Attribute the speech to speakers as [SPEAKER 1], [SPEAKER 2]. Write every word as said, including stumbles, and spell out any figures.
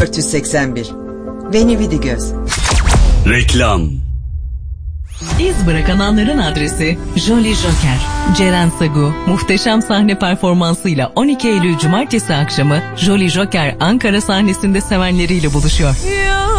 [SPEAKER 1] dört yüz seksen bir. Beni Vidigöz.
[SPEAKER 2] Reklam.
[SPEAKER 3] İz bırakan anların adresi Jolly Joker. Ceren Sagu muhteşem sahne performansıyla on iki Eylül Cumartesi akşamı Jolly Joker Ankara sahnesinde sevenleriyle buluşuyor.